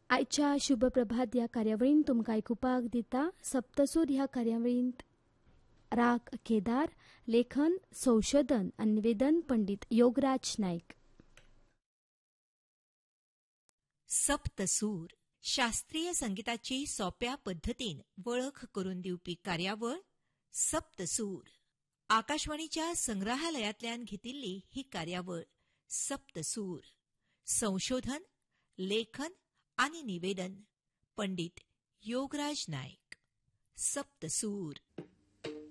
आयच्या शुभ प्रभात ह्या कार्यावळीन तुमकां आयकुपाक दिता. सप्तसूर ह्या कार्यावळींत राग केदार, लेखन, संशोधन आनी निवेदन पंडित योगराज नायक. सप्तसूर शास्त्रीय संगीताची सोप्या पद्धतीन वळख करून दिवपी कार्यावळ सप्तसूर. आकाशवाणीच्या संग्रहालयांतल्यान घेतिल्ली ही कार्यावळ सप्तसूर. संशोधन, लेखन आनी निवेदन पंडित योगराज नायक. सप्तसूर.